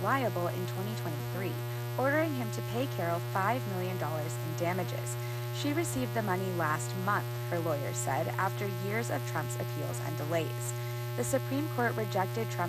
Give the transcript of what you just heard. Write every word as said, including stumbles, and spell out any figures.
liable in twenty twenty-three, ordering him to pay Carroll five million dollars in damages. She received the money last month, her lawyers said, after years of Trump's appeals and delays. The Supreme Court rejected Trump's